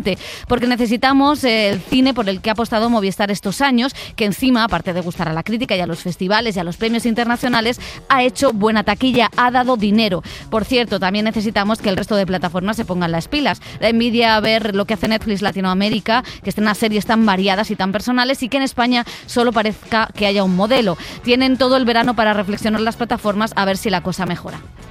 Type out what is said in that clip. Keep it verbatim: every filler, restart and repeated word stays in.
importante, porque necesitamos eh, el cine por el que ha apostado Movistar estos años, que encima, aparte de gustar a la crítica y a los festivales y a los premios internacionales, ha hecho buena taquilla, ha dado dinero. Por cierto, también necesitamos que el resto de plataformas se pongan las pilas. Da envidia ver lo que hace Netflix Latinoamérica, que estén unas series tan variadas y tan personales, y que en España solo parezca que haya un modelo. Tienen todo el verano para reflexionar las plataformas a ver si la cosa mejora.